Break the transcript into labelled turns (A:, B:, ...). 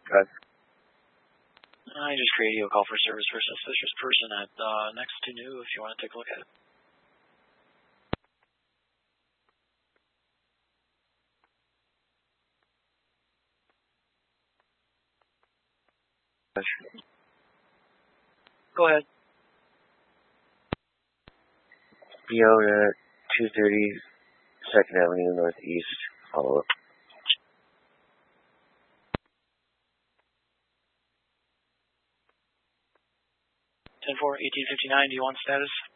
A: I just created you a call for service for a suspicious person at next to New if you want to take a look at it. Go ahead.
B: Fiona, 230 2nd Avenue Northeast. Follow up.
A: 10-4, 1859, do you want status?